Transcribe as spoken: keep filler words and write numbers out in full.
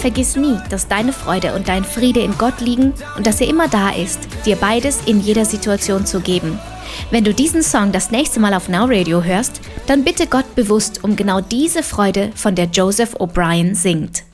Vergiss nie, dass deine Freude und dein Friede in Gott liegen und dass er immer da ist, dir beides in jeder Situation zu geben. Wenn du diesen Song das nächste Mal auf Now Radio hörst, dann bitte Gott bewusst um genau diese Freude, von der Joseph O'Brien singt.